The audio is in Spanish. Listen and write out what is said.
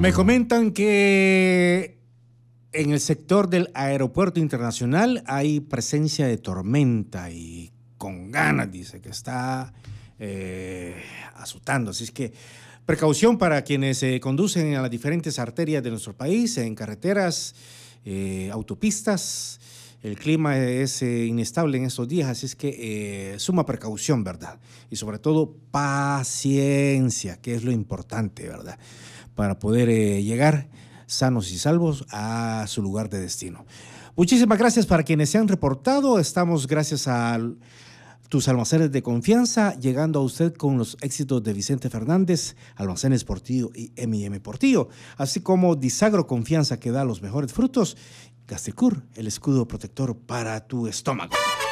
Me comentan que en el sector del aeropuerto internacional hay presencia de tormenta y con ganas, dice, que está azotando. Así es que precaución para quienes conducen a las diferentes arterias de nuestro país, en carreteras, autopistas. El clima es inestable en estos días, así es que suma precaución, ¿verdad? Y sobre todo paciencia, que es lo importante, ¿verdad? Para poder llegar sanos y salvos a su lugar de destino. Muchísimas gracias para quienes se han reportado. Estamos gracias a tus almacenes de confianza, llegando a usted con los éxitos de Vicente Fernández, Almacenes Portillo y M&M Portillo, así como Disagro Confianza, que da los mejores frutos. Gastricur, el escudo protector para tu estómago.